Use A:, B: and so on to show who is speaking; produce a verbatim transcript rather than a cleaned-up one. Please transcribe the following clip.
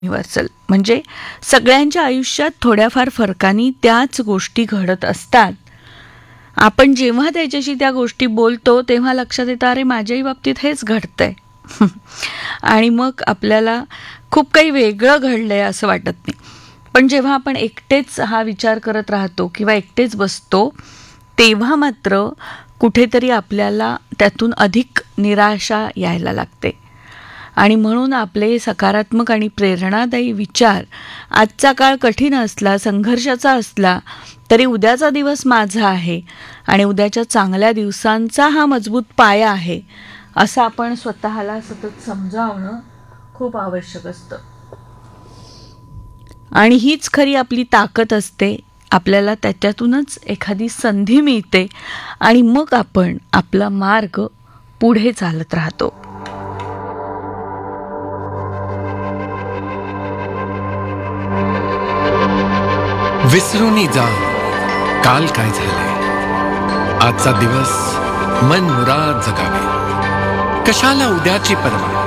A: Universal म्हणजे सगळ्यांच्या आयुष्यात थोड्याफार फरकाने त्याच गोष्टी घडत असतात. आपण जेव्हा त्याच्याशी त्या गोष्टी बोलतो तेव्हा लक्षात येतं, अरे माझ्याही बाबतीत हेच घडतंय. आणि मग आपल्याला खूप काही वेगळं घडलंय असं वाटत नाही. पण जेव्हा आपण एकटेच हा विचार करत राहतो किंवा एकटेच बसतो तेव्हा मात्र कुठेतरी आपल्याला त्यातून अधिक निराशा यायला लागते. आणि म्हणून आपले सकारात्मक आणि प्रेरणादायी विचार आजचा काळ कठीण असला, संघर्षाचा असला तरी उद्याचा दिवस माझा आहे आणि उद्याच्या चांगल्या दिवसांचा हा मजबूत पाया आहे असं आपण स्वतःला सतत समजावणं खूप आवश्यक असतं. आणि हीच खरी आपली ताकद असते. आपल्याला त्याच्यातूनच एखादी संधी मिळते आणि मग आपण आपला मार्ग पुढे चालत राहतो.
B: विसरूनी जा काल काय झाले, आजचा दिवस मन मुराद जगावे. कशाला उद्याची पर्वा,